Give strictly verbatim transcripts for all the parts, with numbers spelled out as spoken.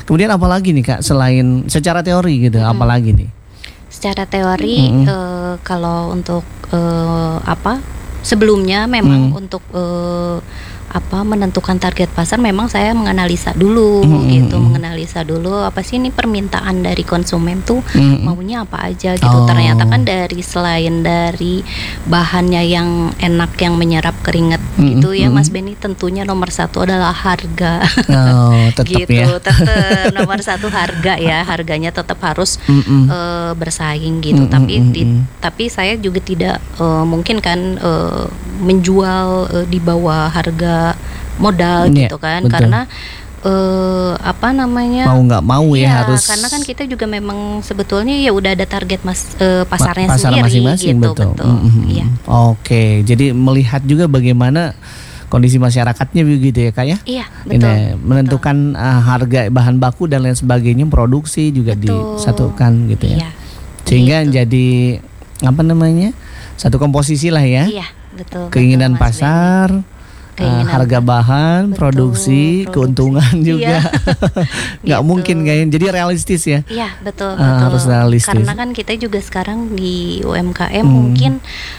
Kemudian apa lagi nih Kak selain secara teori gitu, Mm-mm. apa lagi nih? Secara teori Mm-mm. eh, kalau untuk eh, apa sebelumnya memang Mm. untuk eh, apa menentukan target pasar memang saya menganalisa dulu Mm-mm. gitu, menganalisa dulu apa sih ini permintaan dari konsumen tuh Mm-mm. maunya apa aja gitu. Oh. Ternyata kan dari selain dari bahannya yang enak yang menyerap keringat Mm-mm. gitu ya Mas Mm-mm. Benny, tentunya nomor satu adalah harga. Oh, tetap gitu, ya. tetap nomor satu harga ya, harganya tetap harus Mm-mm. eh, bersaing gitu. Mm-mm, Tapi di, mm-mm. tapi saya juga tidak eh, mungkin kan eh, menjual eh, di bawah harga modal Iya, gitu kan, betul. karena eh, apa namanya Mau nggak mau ya, ya harus. karena kan kita juga memang sebetulnya ya udah ada target mas eh, pasarnya Pa- pasar sendiri masing-masing, gitu, betul. betul. Mm-mm. Iya. Oke, jadi melihat juga bagaimana kondisi masyarakatnya begitu ya Kak ya. Iya, betul. Ini menentukan uh, harga bahan baku dan lain sebagainya, produksi juga Betul. disatukan gitu ya. Iya. Sehingga Gitu. jadi apa namanya? Satu komposisi lah ya. Iya, betul. Keinginan betul, Mas Benny. pasar, Keinginan uh, harga bahan, Betul, produksi, produksi. keuntungan juga. Iya. Nggak Gitu. mungkin kayaknya. Jadi realistis ya. Iya, betul, Ah, betul. harus realistis. Karena kan kita juga sekarang di U M K M Hmm. mungkin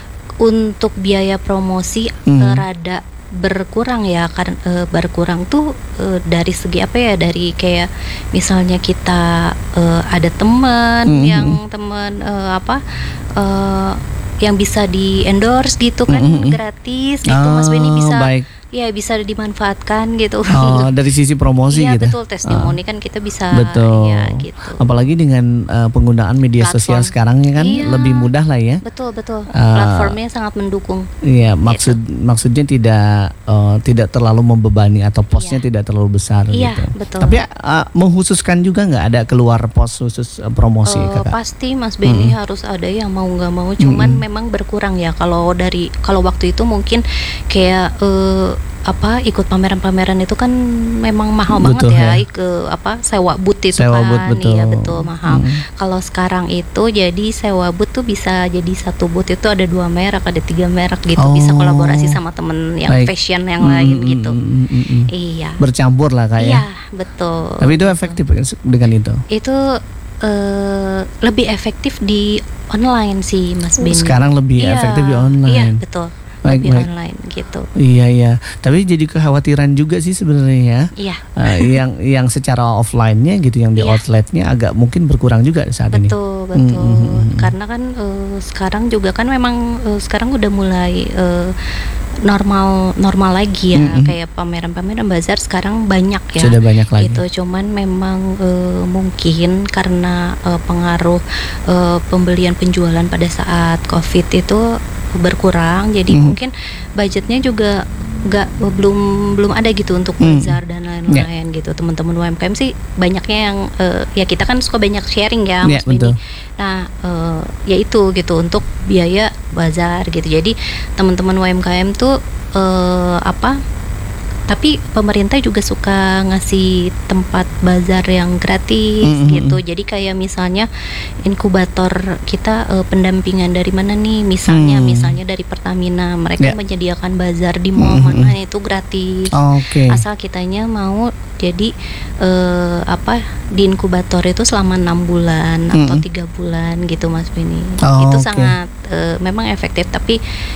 untuk biaya promosi Hmm. eh, rada berkurang ya, karena eh, berkurang tuh eh, dari segi apa ya, dari kayak misalnya kita eh, ada teman Hmm. yang teman eh, apa eh, yang bisa di endorse gitu kan, Hmm. gratis gitu Mas Benny, Oh, bisa baik. ya bisa dimanfaatkan gitu. Oh, dari sisi promosi Iya gitu. betul, testimoni kan kita bisa Betul. ya gitu. Apalagi dengan uh, penggunaan media Platform. sosial sekarang ya kan Iya. lebih mudah lah ya. Betul betul. Ah. Platformnya sangat mendukung. Iya, maksud maksudnya tidak uh, tidak terlalu membebani atau posnya Iya. tidak terlalu besar Iya, gitu. betul. Tapi uh, mengkhususkan juga nggak ada keluar pos khusus uh, promosi Eh, Kakak? pasti Mas Benny Mm-mm. harus ada yang mau nggak mau, cuman Mm-mm. memang berkurang ya. Kalau dari kalau waktu itu mungkin kayak eh, apa ikut pameran-pameran itu kan memang mahal Betul, banget ya, ya. ke apa sewa booth itu Sewa kan. booth, betul. Iya betul mahal. Mm. Kalau sekarang itu jadi sewa booth tuh bisa jadi satu booth itu ada dua merek, ada tiga merek gitu, bisa Oh. kolaborasi sama temen yang Baik. fashion yang Mm, lain mm, gitu. mm, mm, mm, mm. Iya. Bercampur lah Kak ya. Iya, betul. Tapi itu efektif kan dengan itu. Itu eh, lebih efektif di online sih Mas Benny. Sekarang lebih Iya, efektif di Iya, online. betul. Baik, lebih baik. online gitu. Iya iya. Tapi jadi kekhawatiran juga sih sebenarnya ya. Iya, Uh, yang yang secara offline-nya gitu, yang di Iya. outletnya agak mungkin berkurang juga saat ini. betul, betul. Mm, mm, mm, mm. Karena kan eh, sekarang juga kan memang eh, sekarang udah mulai eh, normal normal lagi ya, Mm, mm. kayak pameran-pameran bazar sekarang banyak ya. Sudah banyak lagi. Gitu, cuman memang eh, mungkin karena eh, pengaruh eh, pembelian penjualan pada saat COVID itu berkurang, jadi Mhm. mungkin budgetnya juga nggak belum belum ada gitu untuk Hmm. bazar dan lain-lain gitu. Teman-teman U M K M sih banyaknya yang eh, ya kita kan suka banyak sharing ya Ya, Mas Benny. betul. Nah eh, ya itu gitu untuk biaya bazar gitu. Jadi teman-teman U M K M tuh eh, apa? Tapi pemerintah juga suka ngasih tempat bazar yang gratis Mm-mm. gitu. Jadi kayak misalnya inkubator kita eh, pendampingan dari mana nih? Misalnya Hmm. misalnya dari Pertamina, mereka Ya. menyediakan bazar di mall Mm-mm. mana itu gratis. Oke. Asal kitanya mau jadi eh, apa di inkubator itu selama enam bulan atau Mm-mm. tiga bulan gitu Mas Benny. Oh, itu oke. sangat eh, memang efektif, tapi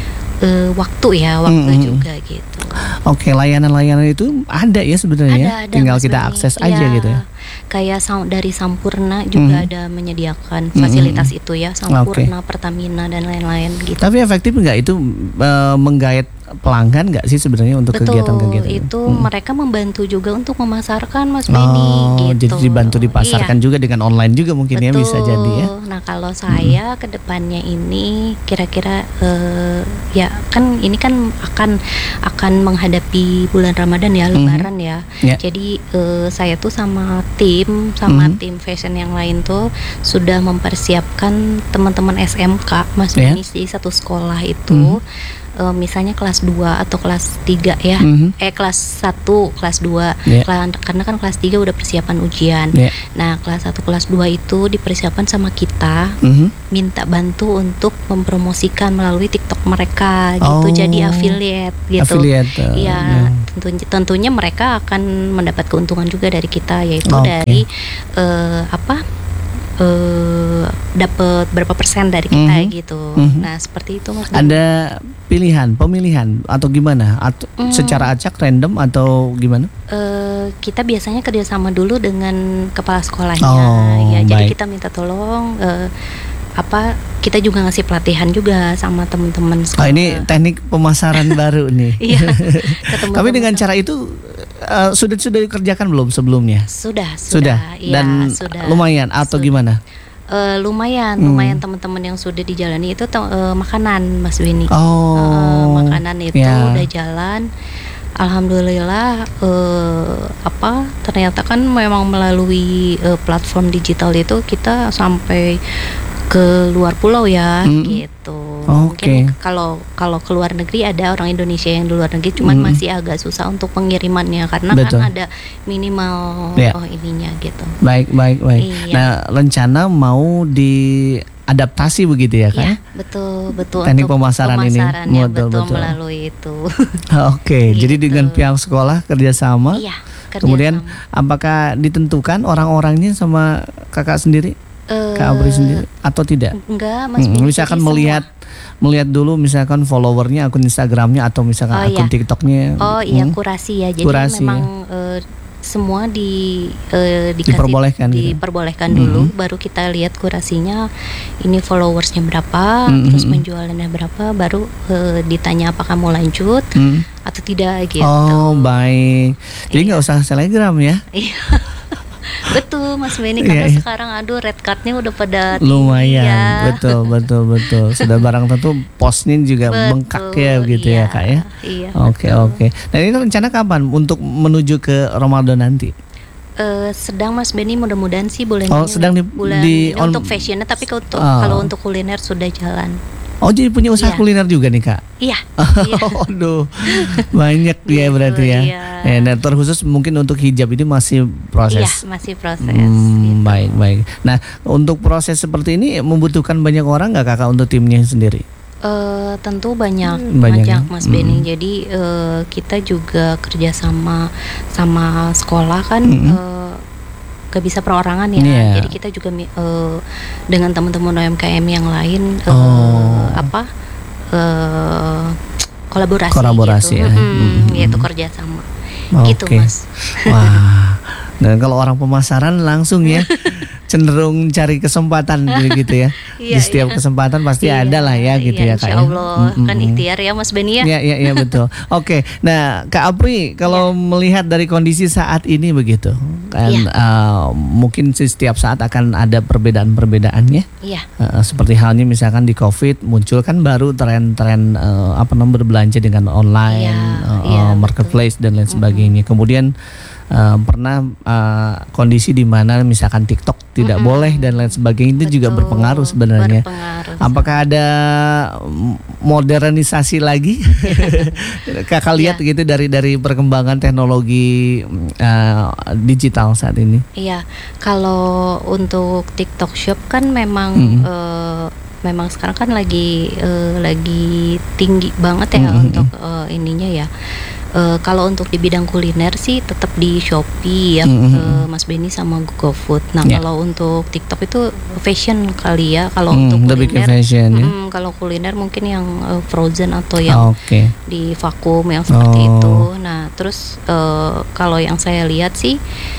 eh, waktu ya waktu Mm-mm. juga gitu. Oke, layanan-layanan itu ada ya sebenarnya. Ada, ada, Tinggal Mas kita Benny. akses aja Iya. gitu ya. Kayak sam- dari Sampurna juga Mhm. ada menyediakan Mhm. fasilitas itu ya, Sampurna, Pertamina dan lain-lain gitu. Tapi efektif nggak itu uh, menggait pelanggan nggak sih sebenarnya untuk Betul, kegiatan-kegiatan itu Mm. mereka membantu juga untuk memasarkan Mas Benny Oh, gitu. jadi dibantu dipasarkan Iya. juga dengan online juga mungkin ya, bisa Betul. jadi ya. Nah kalau saya ke depannya ini kira-kira eh, ya kan ini kan akan akan menghadapi bulan Ramadan ya, Mhm. Lebaran ya. Ya. Jadi eh, saya tuh sama tim sama Mhm. tim fashion yang lain tuh sudah mempersiapkan teman-teman S M K Mas Ya. Benny di satu sekolah itu. Eh, misalnya kelas dua atau kelas tiga ya. Mhm. Eh kelas satu, kelas dua. Ya. Kela- Karena kan kelas tiga udah persiapan ujian. Ya. Nah, kelas satu, kelas dua itu dipersiapkan sama kita, Mhm. minta bantu untuk mempromosikan melalui TikTok mereka gitu. Oh. Jadi affiliate gitu. Affiliate. uh, Iya, ya. tentunya tentunya mereka akan mendapat keuntungan juga dari kita, yaitu Oke. dari eh, apa eh, dapat berapa persen dari kita Mhm. gitu. Mhm. Nah seperti itu Mas. Beni. Ada pilihan, pemilihan atau gimana? Atau Hmm. secara acak random atau gimana? Eh, kita biasanya kerjasama dulu dengan kepala sekolahnya, Oh, ya. Jadi baik. kita minta tolong eh, apa kita juga ngasih pelatihan juga sama teman-teman Oh, sekolah. ini teknik pemasaran baru nih. Iya. ketemu Tapi dengan teman-teman. cara itu eh, sudah sudah dikerjakan belum sebelumnya? sudah Sudah. sudah, iya, Dan sudah. lumayan atau Sudah. gimana? Eh, lumayan, Hmm. lumayan teman-teman yang sudah dijalani itu te- eh, makanan Mas Beni. Oh. Eh, makanan itu ya. udah jalan. Alhamdulillah eh, apa ternyata kan memang melalui eh, platform digital itu kita sampai ke luar pulau ya, Mm. gitu. Oke. Mungkin kalau kalau ke luar negeri ada orang Indonesia yang di luar negeri, cuman Mm. masih agak susah untuk pengirimannya karena Betul. kan ada minimal Ya. oh ininya gitu. Baik, baik, baik. Iya. Nah, rencana mau diadaptasi begitu ya, kan? Ya, betul, betul. Teknik untuk pemasaran ini. pemasarannya, Betul, betul, betul. melalui itu. Oke, Gitu. jadi dengan pihak sekolah kerjasama. Iya, kerjasama. Kemudian apakah ditentukan orang-orangnya sama kakak sendiri, Eh, Kak Abri sendiri, atau tidak? Enggak, Mas Hmm, Beni, misalkan jadi melihat melihat dulu misalkan followernya, akun Instagramnya atau misalkan Oh, akun iya. TikToknya. semua. Oh iya, hmm, kurasi ya. Jadi Kurasi, memang eh, semua di eh, dikasih, Diperbolehkan gitu. diperbolehkan dulu, Mhm. baru kita lihat kurasinya ini followersnya berapa, Mhm. terus penjualannya berapa, baru eh, ditanya apakah mau lanjut hmm. atau tidak gitu. Oh, baik. Jadi Iya. nggak usah Telegram ya. Iya. Betul Mas Beni, Iya, karena iya. sekarang aduh red cardnya udah pada tinggi Lumayan, ya. betul, betul, betul. Sudah barang tentu postnya juga bengkak ya, Betul, gitu ya, iya, Kak ya. Iya. Oke, betul. oke. Nah, ini rencana kapan untuk menuju ke Ramadan nanti? Eh, sedang Mas Beni, mudah-mudahan sih bulan Oh, ini sedang di- bulan di ini on- untuk fashionnya, tapi kalau untuk Ah. kalau untuk kuliner sudah jalan. Oh, jadi punya usaha Iya. kuliner juga nih, Kak? Iya. iya. Aduh, banyak ya Gitu, berarti ya. iya. Eh, nah, terkhusus mungkin untuk hijab ini masih Iya, proses. masih proses. Hmm, gitu. baik, baik. Nah, untuk proses seperti ini membutuhkan banyak orang nggak, Kakak, untuk timnya sendiri? Eh, tentu banyak, Banyak banyak, ya? Mas Beni. Mm. Jadi eh, kita juga kerja sama sama sekolah kan. Mm. eh, gak bisa perorangan ya. Iya. Jadi kita juga mi- eh, dengan teman-teman U M K M yang lain eh, Oh. apa eh, kolaborasi. Kolaborasi gitu. ya. Mm-mm, Mm. yaitu kerjasama. Gitu Oke. Mas. Wah. Dan kalau orang pemasaran langsung ya cenderung cari kesempatan gitu ya. Iya, Di setiap iya. kesempatan pasti Iya, ada lah ya gitu iya, ya, Kak. Insya ya. Allah Mm, kan mm, mm. ikhtiar ya Mas Beni ya. Iya, iya, iya, betul. Oke, nah Kak Apri, kalau melihat dari kondisi saat ini begitu, kan Iya. eh, mungkin sih setiap saat akan ada perbedaan-perbedaannya. Iya. Eh, seperti halnya misalkan di COVID muncul kan baru tren-tren eh, apa namanya berbelanja dengan online, Iya, eh, iya, eh, marketplace dan lain sebagainya. Kemudian eh, pernah eh, kondisi di mana misalkan TikTok tidak Mm-mm. boleh dan lain sebagainya, itu juga Betul, berpengaruh sebenarnya. berpengaruh. Apakah ada mm, modernisasi lagi? Kakak lihat Iya. gitu dari dari perkembangan teknologi mm, eh, digital saat ini. Iya, kalau untuk TikTok Shop kan memang Mm-mm. eh, memang sekarang kan lagi eh, lagi tinggi banget ya Mm-mm. untuk eh, ininya ya. Eh, kalau untuk di bidang kuliner sih tetap di Shopee ya, Mm-mm. eh, Mas Beni sama GoFood. Nah, Ya. kalau untuk TikTok itu fashion kali ya. Kalau Hmm, untuk lebih ke kuliner, fashion ya. mm, kalau kuliner mungkin yang eh, frozen atau yang Oke. di vakum yang seperti Oh. itu. Nah, terus eh, kalau yang saya lihat sih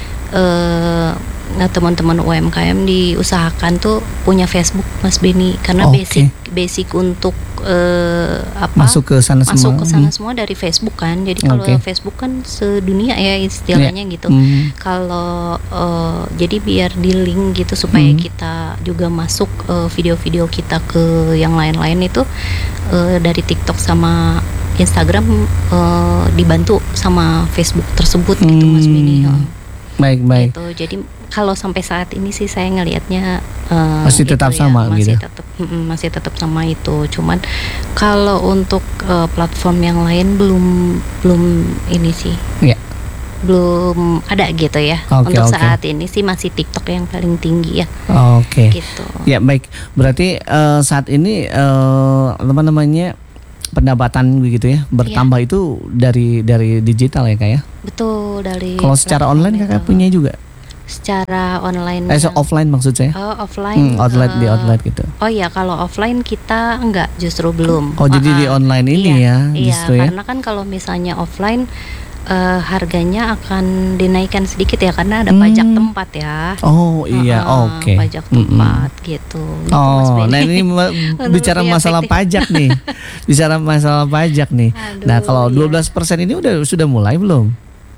eh nah, teman-teman U M K M diusahakan tuh punya Facebook Mas Beni, karena Oke. basic basic untuk eh, apa Masuk ke sana masuk semua. ke sana Hmm. semua dari Facebook kan. Jadi kalau Oke. Facebook kan sedunia ya istilahnya gitu. Hmm. Kalau eh, jadi biar di link gitu supaya Hmm. kita juga masuk eh, video-video kita ke yang lain-lain itu eh, dari TikTok sama Instagram eh, dibantu sama Facebook tersebut gitu Mas Hmm. Beni. Ya. Baik, baik. Gitu. Jadi kalau sampai saat ini sih saya ngelihatnya eh, Masih tetap itu sama masih gitu? tetap mm-mm, masih tetap sama itu. Cuman kalau untuk eh, platform yang lain belum belum ini sih. Ya. Belum ada gitu ya. Oke, Untuk oke. saat ini sih masih TikTok yang paling tinggi ya. Oke. Gitu. Ya, baik. Berarti eh, saat ini eh, apa namanya pendapatan begitu ya bertambah itu dari dari digital ya kak ya. Betul, dari Kalau secara platform online kakak itu. punya juga? Secara online. Eh so offline maksud saya? Oh, offline. Hmm, outlet di eh, outlet gitu. Oh iya, kalau offline kita enggak, justru belum. Oh jadi Uh-uh. di online ini Iya, ya iya, justru ya. karena kan kalau misalnya offline eh, harganya akan dinaikkan sedikit ya karena ada Hmm. pajak tempat ya. Oh iya Uh-uh, oke. Pajak Mm-mm. tempat gitu. Gitu, Mas Oh, Benny. nah ini ma- Untuk bicara lebih masalah efektif. pajak nih, bicara masalah pajak nih. Aduh, Nah kalau iya. dua belas persen ini udah sudah mulai belum?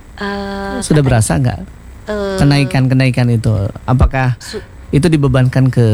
Eh, Sudah katanya, berasa nggak eh, kenaikan-kenaikan itu? Apakah su- itu dibebankan ke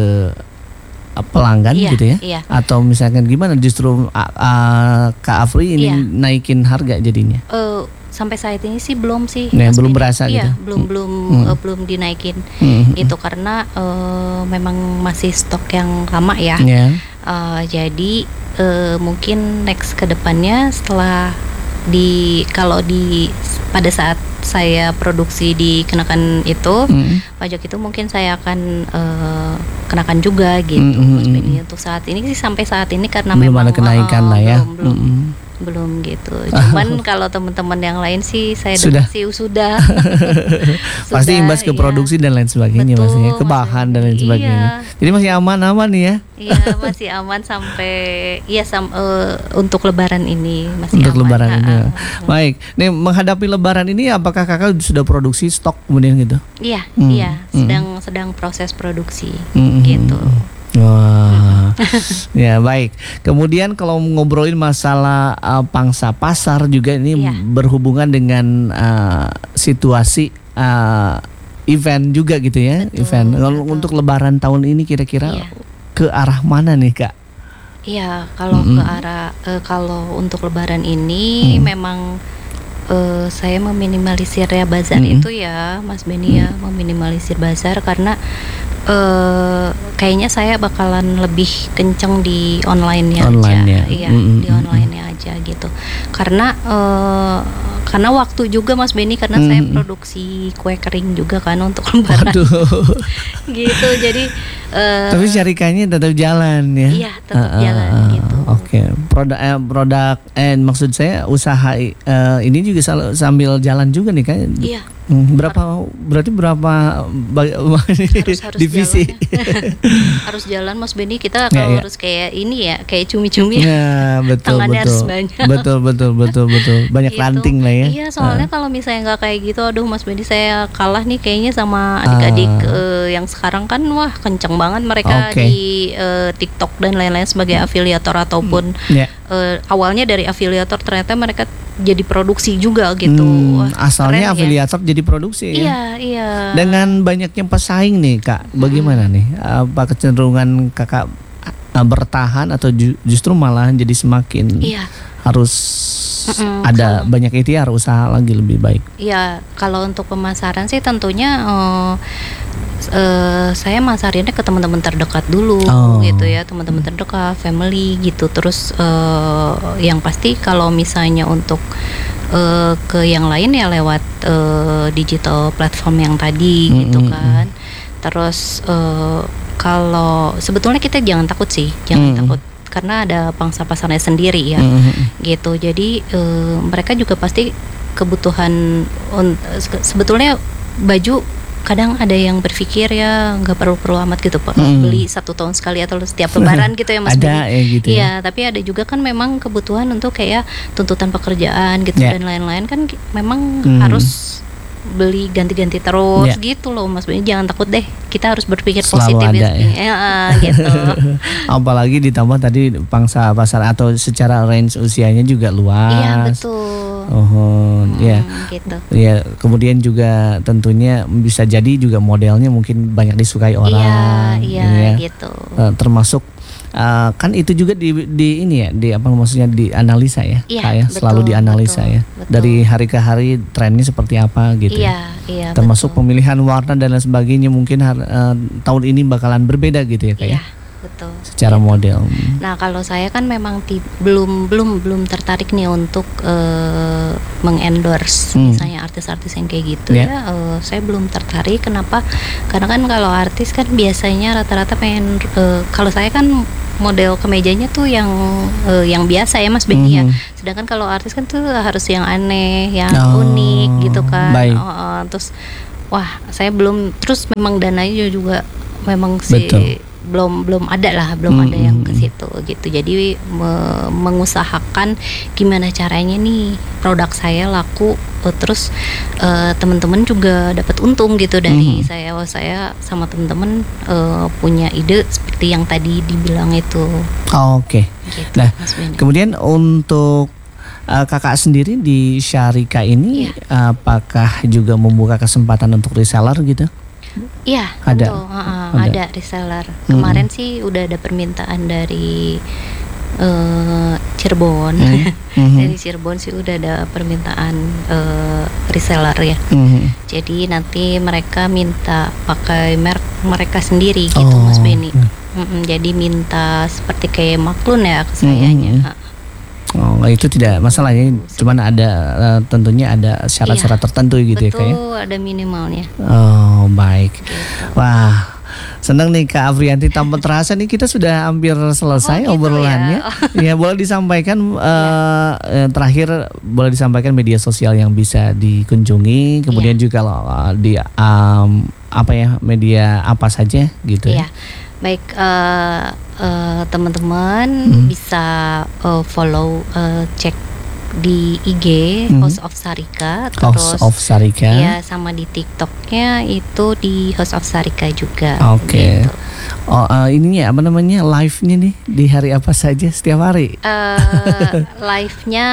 uh, pelanggan Iya, gitu ya? iya. Atau misalkan gimana justru uh, uh, Kak Afri ini Iya. naikin harga jadinya? eh, sampai saat ini sih belum sih. Nah, Mas belum Benny. berasa Iya, gitu. belum belum Hmm. eh, belum dinaikin Hmm. itu karena eh, memang masih stok yang lama ya. Ya. Eh, jadi eh, mungkin next ke depannya setelah di kalau di pada saat saya produksi dikenakan itu Hmm. pajak itu mungkin saya akan eh, kenakan juga gitu, Mm, mm, Mas mm. Benny. Untuk saat ini sih sampai saat ini karena Belum memang ada kenaikan eh, lah ya. belum belum, Mm-mm. belum gitu. Cuman kalau teman-teman yang lain sih saya Sudah. dengar sih sudah. Pasti Sudah, imbas ke iya. produksi dan lain sebagainya Betul, maksudnya, ke Mas bahan dan lain Benny. sebagainya. Iya. Jadi masih aman-aman nih ya. Iya, masih aman sampai iya sam, eh, untuk lebaran ini masih Untuk aman. lebaran Ha, ini. ha, ya. ha. Baik. Nih menghadapi lebaran ini apakah kakak sudah produksi stok kemudian gitu? Iya, Hmm, iya, hmm. sedang sedang proses produksi Hmm, gitu. Wah, ya baik. Kemudian kalau ngobrolin masalah uh, pangsa pasar juga ini Iya. berhubungan dengan uh, situasi uh, event juga gitu ya, Betul, event. Kalau betul. untuk Lebaran tahun ini kira-kira Iya. ke arah mana nih kak? Iya, kalau Mm-mm. ke arah eh, kalau untuk lebaran ini Mm. memang eh, saya meminimalisir ya bazar Mm-mm. itu ya, Mas Benny ya, meminimalisir bazar karena eh kayaknya saya bakalan lebih kenceng di online-nya Online-nya. aja. Iya, Mm-mm. di online-nya aja gitu. Karena eh karena waktu juga Mas Benny karena saya Mm-mm. produksi kue kering juga kan untuk lebaran Waduh. gitu. Jadi eh Tapi syarikannya tetap jalan ya. Iya, tetap Ah, ah, jalan ah. gitu. Oke, produk eh, produk eh maksud saya usaha eh, ini juga sal- sambil jalan juga nih kan? Iya. Hmm, berapa berarti berapa ba- harus harus divisi? jalan. Harus jalan Mas Benny, kita Ya, kalau ya. harus kayak ini ya, kayak cumi-cumi. Ya betul Tangannya betul. harus banyak. Betul betul betul betul. Banyak Gitu. ranting lah ya. Iya, soalnya kalau misalnya nggak kayak gitu, aduh Mas Benny saya kalah nih kayaknya sama adik-adik Ah. eh, yang sekarang kan wah kenceng banget mereka Oke. di eh, TikTok dan lain-lain sebagai afiliator ataupun Ya. eh, awalnya dari afiliator ternyata mereka jadi produksi juga gitu. Hmm, Wah, asalnya keren ya. afiliator jadi produksi ya. Iya, iya. Dengan banyaknya pesaing nih kak, bagaimana nih? Apa kecenderungan kakak uh, bertahan atau ju- justru malah jadi semakin Iya. harus Mm-mm, ada kalau- banyak ikhtiar usaha lagi lebih baik? Ya, kalau untuk pemasaran sih tentunya eh, eh, saya masarinnya ke teman-teman terdekat dulu Oh. gitu ya, teman-teman terdekat, family gitu. Terus eh, yang pasti kalau misalnya untuk eh, ke yang lain ya lewat eh, digital platform yang tadi gitu Mm-mm. kan. Terus eh, kalau sebetulnya kita jangan takut sih, jangan Mm. takut karena ada pangsa pasarnya sendiri ya. Mhm. Gitu, jadi eh, mereka juga pasti kebutuhan un- se- sebetulnya baju kadang ada yang berpikir ya nggak perlu-perlu amat gitu Pak, Mm. beli satu tahun sekali atau setiap lebaran gitu ya Mas Ada Benny. ya gitu ya. Iya, tapi ada juga kan memang kebutuhan untuk kayak tuntutan pekerjaan gitu Ya. dan lain-lain kan ki- memang Hmm. harus beli ganti-ganti terus Ya. gitu loh Mas Benny. Jangan takut deh, kita harus berpikir Selalu positif ada Mas Benny. ya. Eh, gitu. Apalagi ditambah tadi pangsa pasar atau secara range usianya juga luas. Iya betul. Oh, ya. Hmm, gitu. Ya, kemudian juga tentunya bisa jadi juga modelnya mungkin banyak disukai orang. Iya, iya gitu ya. gitu. Eh, termasuk eh, kan itu juga di, di ini ya, di apa maksudnya dianalisa ya, Iya, Kak ya, betul, selalu dianalisa betul, ya. betul. Dari hari ke hari trennya seperti apa gitu. Iya, iya. Termasuk betul. pemilihan warna dan lain sebagainya mungkin har- eh, tahun ini bakalan berbeda gitu ya, Kak Iya, ya. betul. Secara Gitu. model. Nah, kalau saya kan memang ti- belum belum belum tertarik nih untuk eh, mengendorse Hmm. misalnya artis-artis yang kayak gitu Ya. ya. Eh, saya belum tertarik. Kenapa? Karena kan kalau artis kan biasanya rata-rata pengen eh, kalau saya kan model kemejanya tuh yang eh, yang biasa ya Mas Benny ya. Mhm. Sedangkan kalau artis kan tuh harus yang aneh, yang Oh, unik gitu kan. baik. Oh, oh, terus wah saya belum, terus memang dananya juga memang sih Betul. belum belum ada lah, belum ada yang ke Mhm. situ gitu. Jadi me- mengusahakan gimana caranya nih produk saya laku, eh, terus eh, teman-teman juga dapat untung gitu dari Mhm. saya. Oh, saya sama teman-teman eh, punya ide seperti yang tadi dibilang itu Oh, oke. gitu Nah, Mas Benny. kemudian untuk uh, kakak sendiri di Syarika ini, apakah juga membuka kesempatan untuk reseller gitu? Iya, Ada. tentu. Heeh, Ada. ada reseller. Kemarin sih udah ada permintaan dari eh, Cirebon. Mhm. Mhm. Dari Cirebon sih udah ada permintaan eh, reseller ya. Mhm. Jadi nanti mereka minta pakai merek mereka sendiri gitu Oh, Mas Benny. hmm. Mm-mm, jadi minta seperti kayak maklun ya ke sayanya. Mhm. Oh, itu tidak masalah ya, cuman ada uh, tentunya ada syarat-syarat tertentu gitu ya Kak ya. Betul, ada minimalnya. Oh, baik. Gitu. Wah, senang nih Kak Afrianti, tanpa terasa nih kita sudah hampir selesai Oh, gitu obrolannya. Ya, boleh disampaikan eh, eh, terakhir boleh disampaikan media sosial yang bisa dikunjungi, kemudian juga kalau eh, di um, apa ya, media apa saja gitu Iya, ya. baik eh, eh, teman-teman Hmm. bisa eh, follow, eh, cek di I G Hmm. House of Sarika, House terus of Sarika. ya sama di TikToknya itu di House of Sarika juga. Oke. Gitu. Oh, eh, ininya apa namanya, live-nya nih di hari apa saja setiap hari? Eh, live-nya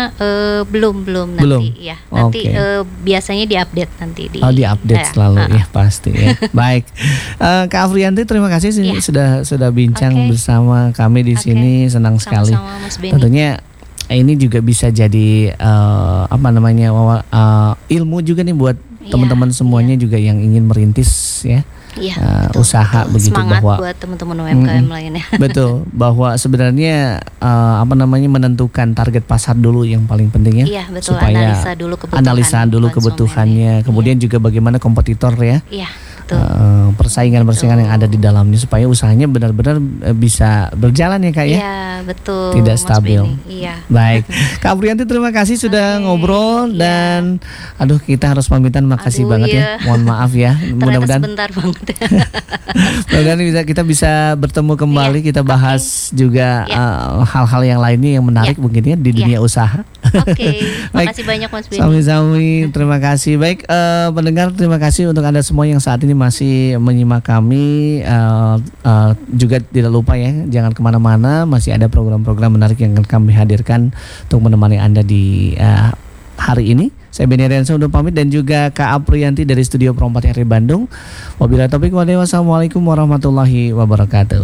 eh, belum belum nanti Belum? ya. Nanti Oke. eh, biasanya diupdate nanti di. Oh, diupdate eh, selalu eh, ya pasti ya. Baik, Eh, Kak Afrianti terima kasih sih Iya. sudah sudah bincang Oke. bersama kami di Oke. sini, senang sekali. Sama-sama Mas Benny. Tentunya ini juga bisa jadi eh, apa namanya, wawa- eh, ilmu juga nih buat Iya, teman-teman semuanya juga yang ingin merintis ya. Iya, eh, betul, usaha betul. begitu, Semangat bahwa- buat teman-teman U M K M Mm-mm. lainnya. Betul, bahwa sebenarnya eh, apa namanya, menentukan target pasar dulu yang paling penting ya. Iya, betul. supaya Analisa dulu kebutuhan. Analisa dulu konsumen. kebutuhannya, kemudian juga bagaimana kompetitor ya. Iya, betul. Eh, persaingan-persaingan yang ada di dalamnya supaya usahanya benar-benar eh, bisa berjalan ya Kak ya. Iya, betul. Tidak Mas stabil. Benny. Iya. Baik, Kak Afrianti terima kasih sudah Oke, ngobrol iya. dan aduh kita harus pamitan, makasih Aduh, banget ya. iya. Mohon maaf ya. Ternyata Mudah-mudahan sebentar banget. mudah-mudahan bisa kita bisa bertemu kembali, kita bahas juga Iya. eh, hal-hal yang lainnya yang menarik Iya. mungkin ya di Iya. dunia usaha. Oke, Baik. makasih banyak Mas Benny. Sami-sami, terima kasih. Baik, eh, pendengar, terima kasih untuk Anda semua yang saat ini masih menyimak kami. Eh, eh, juga tidak lupa ya, jangan kemana-mana, masih ada program-program menarik yang akan kami hadirkan untuk menemani Anda di eh, hari ini. Saya Benny Rensa undur pamit dan juga Kak Aprianti dari Studio Pro empat R I Bandung. Wabillahi taufiq wal hidayah. Wassalamualaikum warahmatullahi wabarakatuh.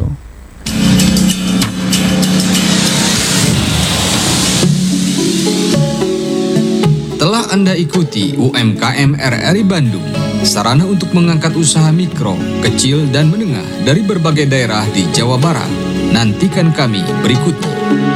Telah Anda ikuti U M K M R R I Bandung, sarana untuk mengangkat usaha mikro, kecil, dan menengah dari berbagai daerah di Jawa Barat. Nantikan kami berikutnya.